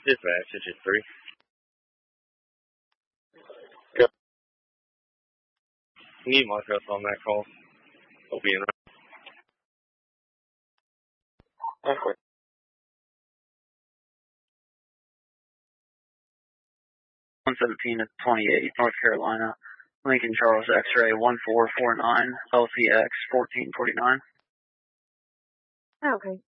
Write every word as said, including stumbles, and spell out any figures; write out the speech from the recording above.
Dispatch, this is three. Yep. Need Marcus on that call. He'll be in there. Okay. one seventeen to twenty-eight, North Carolina. Lincoln Charles X-ray one four four nine, L C X fourteen forty-nine. Okay.